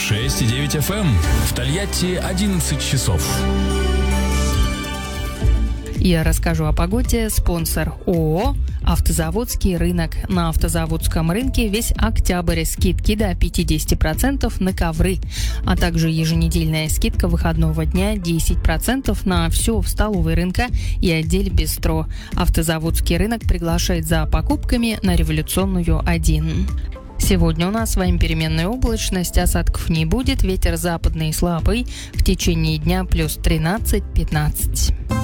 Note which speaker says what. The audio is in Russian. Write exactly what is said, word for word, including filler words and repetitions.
Speaker 1: шесть и девять эф эм. В Тольятти одиннадцать часов.
Speaker 2: Я расскажу о погоде. Спонсор ООО «Автозаводский рынок». На автозаводском рынке весь октябрь скидки до пятьдесят процентов на ковры, а также еженедельная скидка выходного дня десять процентов на все в столовой рынка и отделе бистро. Автозаводский рынок приглашает за покупками на Революционную один. Сегодня у нас с вами переменная облачность, осадков не будет, ветер западный слабый, в течение дня плюс тринадцать-пятнадцать.